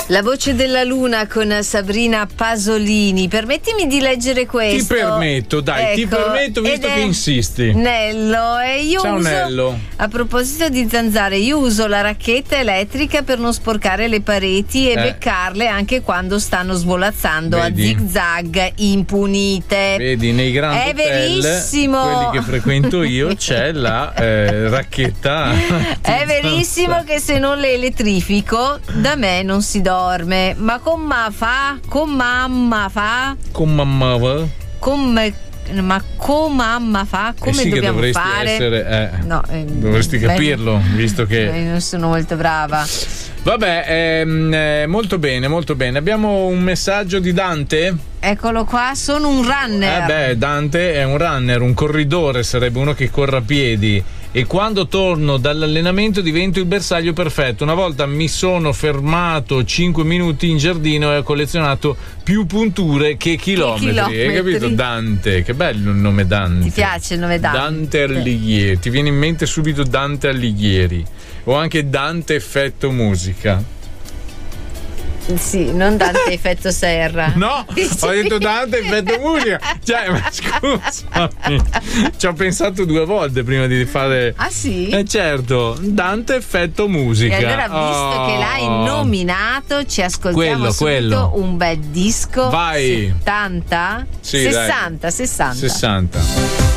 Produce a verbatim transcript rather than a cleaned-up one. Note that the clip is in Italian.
La voce della luna con Sabrina Pasolini. Permettimi di leggere questo. Ti permetto, dai, ecco, ti permetto, visto che insisti. Nello, e io Ciao uso, Nello. A proposito di zanzare, io uso la racchetta elettrica per non sporcare le pareti e eh. beccarle anche quando stanno svolazzando. Vedi? A zigzag impunite. Vedi, nei grandi È hotel, verissimo. quelli che frequento io, c'è la eh, racchetta. È verissimo che se non le elettrifico da me non si dorme. Ma con ma fa? Con mamma fa? Con mamma va? Come, ma con mamma fa? Come eh sì, dobbiamo che dovresti fare? Essere, eh, no, eh, dovresti beh, capirlo, visto che eh, non sono molto brava. Vabbè, ehm, eh, molto bene, molto bene. Abbiamo un messaggio di Dante? Eccolo qua, sono un runner. Eh beh, Dante è un runner, un corridore, sarebbe uno che corre a piedi. E quando torno dall'allenamento divento il bersaglio perfetto. Una volta mi sono fermato cinque minuti in giardino e ho collezionato più punture che chilometri. Che chilometri. Hai capito? Dante, che bello il nome Dante. Ti piace il nome Dante? Dante Alighieri, ti viene in mente subito Dante Alighieri. O anche Dante Effetto Musica. Sì, non Dante Effetto Serra. No, ho detto Dante Effetto Musica. Cioè, ma scusami, ci ho pensato due volte prima di fare. Ah sì? Eh certo, Dante Effetto Musica. E allora, visto oh. che l'hai nominato, ci ascoltiamo quello, subito quello. un bel disco. Vai. settanta? Sì, sessanta, dai. sessanta. sessanta.